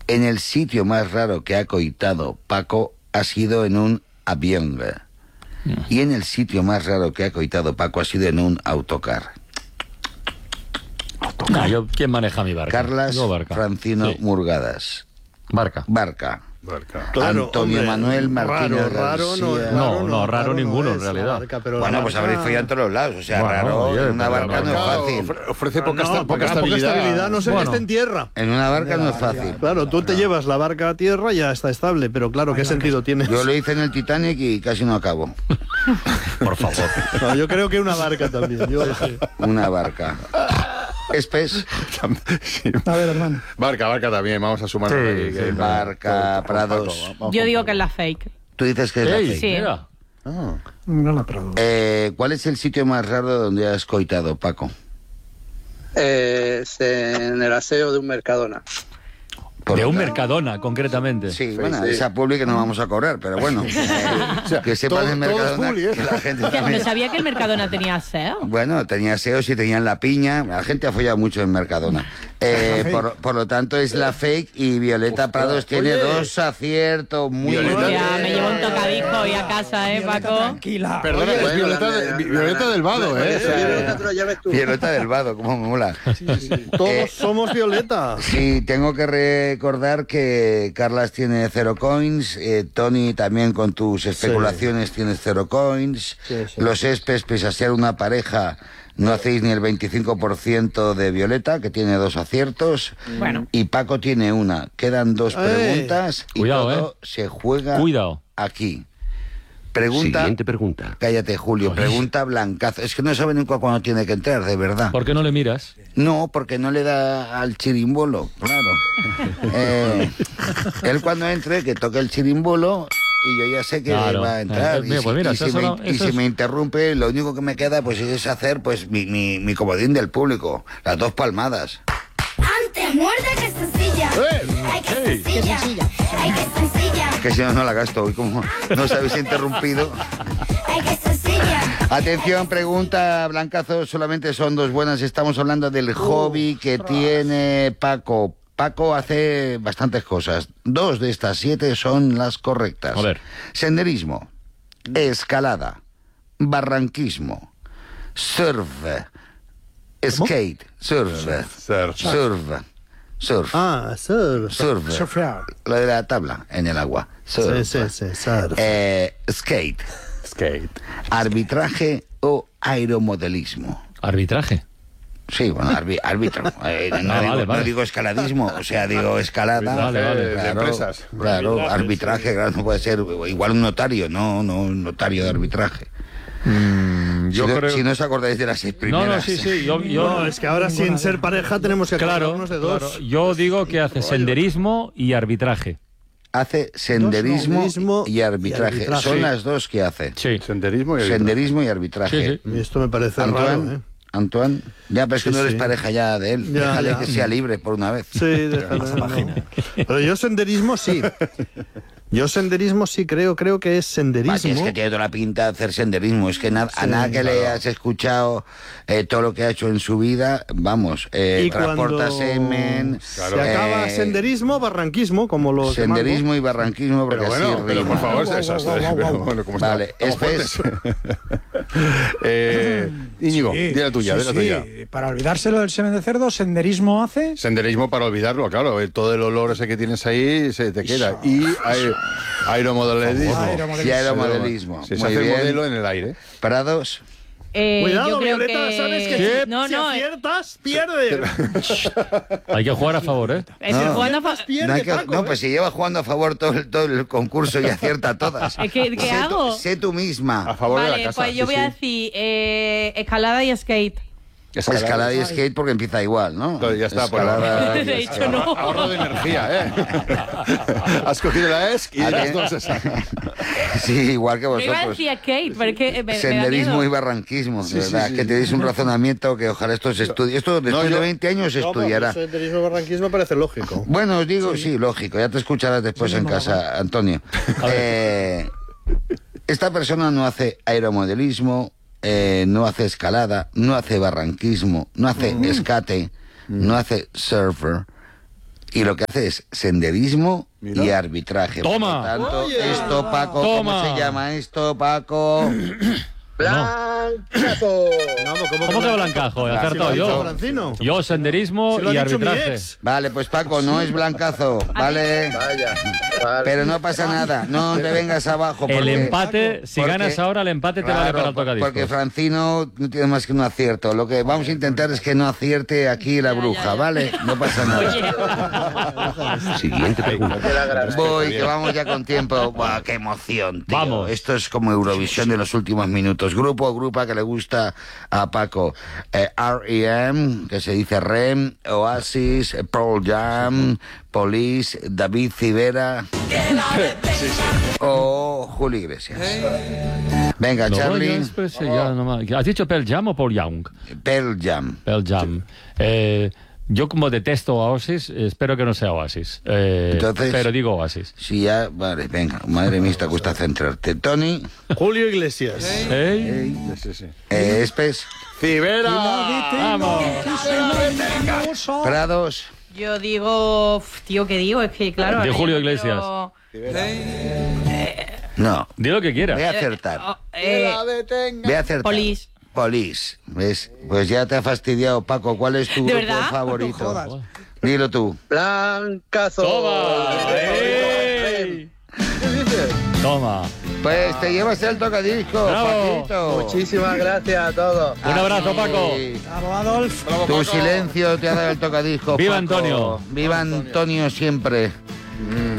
En el sitio más raro que ha coitado Paco ha sido en un avión. Y en el sitio más raro que ha coitado Paco ha sido en un autocar. ¿Quién maneja mi barca? Carlas Francino Murgadas. Barca. Claro, Antonio Manuel Martínez raro ninguno en es realidad. barca, pero bueno, pues habréis follado en todos los lados. O sea, raro, en una barca no es fácil. Ofrece poca poca estabilidad, no sé que esté en tierra. En una barca no es fácil. Claro, tú te llevas la barca a tierra y ya está estable, pero claro, ¿qué sentido tiene? Yo lo hice en el Titanic y casi no acabo. Por favor. No, yo creo que una barca también. Una barca. Espes. A ver, hermano. Barca también, vamos a sumar. Barca, Prados. Yo digo que es la fake. Tú dices que es la fake. Sí. Mira. No la Prados. ¿Cuál es el sitio más raro donde has coitado, Paco? Es en el aseo de un Mercadona. De un Mercadona, concretamente. Sí, bueno, esa publi que no vamos a cobrar, pero bueno. Que sepan en Mercadona que la gente No también... sabía que el Mercadona tenía SEO. Bueno, tenía SEOs y tenían la piña. La gente ha follado mucho en Mercadona. Por lo tanto, es la fake y Violeta Prados tiene 2 aciertos muy buenos. Ya, me llevo un tocadisco hoy a casa, Paco. Tranquila. Perdona, es Violeta del Vado, Violeta del Vado, cómo me mola. Todos somos Violeta. Sí, tengo que recordar que Carlas tiene 0 coins, Tony también con tus especulaciones tienes 0 coins, los Espes, pese a ser una pareja, no hacéis ni el 25% de Violeta, que tiene 2 aciertos, y Paco tiene 1. Quedan 2 preguntas y todo se juega aquí. Siguiente pregunta. Cállate, Julio. Pregunta Blancazo. Es que no sabe nunca cuándo tiene que entrar, de verdad. ¿Por qué no le miras? No, porque no le da al chirimbolo, claro. Él cuando entre, que toque el chirimbolo y yo ya sé que va a entrar. Si me interrumpe, lo único que me queda pues es hacer pues mi comodín del público. Las 2 palmadas. Antes muerde que sencilla. Ay, que sencilla. Ay, que sencilla. Que si no, no la gasto. Hoy como no os habéis interrumpido. Ay, que sencilla. Atención, pregunta Blancazo. Solamente son 2 buenas. Estamos hablando del hobby que tiene Paco. Paco hace bastantes cosas. 2 de estas 7 son las correctas. A ver. Senderismo, escalada, barranquismo, surf, skate, surf. Surfear. Lo de la tabla en el agua. Surf. Surf. Skate. Arbitraje o aeromodelismo. ¿Arbitraje? Sí, bueno, árbitro. No digo escaladismo, o sea, digo escalada. Vale. Claro, de empresas. Claro, arbitraje, claro, no puede ser igual un notario, no un notario de arbitraje. Si no os acordáis de las 6 primeras. No, es que ahora sin ser pareja tenemos que acordarnos de 2. Claro. Yo digo que hace senderismo y arbitraje. Hace senderismo y arbitraje. Son las 2 que hace. Sí. Senderismo y arbitraje. Y esto me parece raro, Antoine, ya, pero es que no eres pareja ya de él. Déjale que sea libre por una vez. Sí, déjale. Pero yo senderismo sí. Creo que es senderismo. Es que tiene toda la pinta de hacer senderismo. Es que a nada que le has escuchado todo lo que ha hecho en su vida, vamos, transporta semen. Se acaba senderismo, barranquismo, como los senderismo y barranquismo, porque pero así por favor, vale, Espes. Íñigo, Sí, di la tuya, para olvidárselo del semen de cerdo, senderismo hace. Senderismo para olvidarlo, claro. Todo el olor ese que tienes ahí se te queda. Y aeromodelismo. Sí, se hace el modelo en el aire. Parados. Cuidado, yo creo Violeta, que... sabes que si aciertas, pierdes. Hay que jugar a favor, ¿eh? No, pues si lleva jugando a favor todo el concurso y acierta todas. ¿Qué hago? Sé tú misma. A favor de la casa. Pues yo voy a decir escalada y skate. Escalada y skate porque empieza igual, ¿no? Entonces ya está. Escalada, De hecho, no. Ahorro de energía, ¿eh? Has cogido la ESC y las 2 esas. Sí, igual que Yo vosotros. iba a decir skate, porque senderismo y barranquismo, de verdad. Que tenéis un razonamiento que ojalá esto se estudie. Esto después de 20 años se estudiará. Senderismo y barranquismo parece lógico. Bueno, os digo, sí, lógico. Ya te escucharás después en casa, Antonio. Esta persona no hace aeromodelismo, no hace escalada, no hace barranquismo, no hace escate, no hace surfer, Y lo que hace es senderismo y arbitraje. Toma. Por lo tanto, Oye. esto, Paco, Toma. ¿cómo se llama esto, Paco? ¡Blancazo! ¿Cómo que blancazo? He Claro, acertado sí, lo ha yo. dicho Francino. Yo, senderismo Se lo ha y dicho mi arbitraje. ex. Vale, pues Paco, no es blancazo, ¿vale? Vaya. Vale. Pero no pasa nada, no te vengas abajo. El porque- empate, si porque- ganas ahora, el empate te vale Claro, para el tocadiscos. porque Francino no tiene más que un acierto. Lo que vamos a intentar es que no acierte aquí la bruja, ¿vale? No pasa nada. Siguiente pregunta. Voy, que vamos ya con tiempo. Buah, qué emoción, tío. Vamos. Esto es como Eurovisión de los últimos minutos. Grupa que le gusta a Paco. R.E.M., que se dice REM, Oasis, Pearl Jam, Police, David Civera o Julio Iglesias. Venga, Los Charlie. Royals, pues, ya nomás. ¿Has dicho Pearl Jam o Paul Young? Pearl Jam. Pearl Jam. Yo como detesto Oasis, espero que no sea Oasis. Entonces- pero digo Oasis. Sí, ya, vale, venga. Madre mía, te cuesta centrarte. Tony, Julio Iglesias. ¿Eh? Espes, Civera. ¡Vamos! Prados. Yo digo, tío, ¿qué digo? Es que claro. De ahora Julio yo Iglesias. quiero- No, Di lo que voy quieras. a acertar. detenga. Voy a acertar. Police. Police. ¿Ves? Pues ya te ha fastidiado, Paco. ¿Cuál es tu ¿De grupo verdad? favorito? Dilo tú. ¡Blancazo! ¡Toma! ¡Ey! Toma. Pues te llevas el tocadisco, Bravo. Paquito. Muchísimas gracias a todos. Un abrazo, Paco. Bravo, Adolf. Tu silencio te ha dado el tocadisco. ¡Viva Paco. Antonio! ¡Viva Antonio siempre!